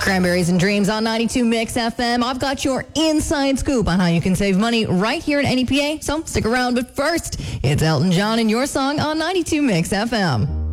Cranberries and Dreams on 92 Mix FM. I've got your inside scoop on how you can save money right here at NEPA, so stick around. But first, it's Elton John and your song on 92 Mix FM.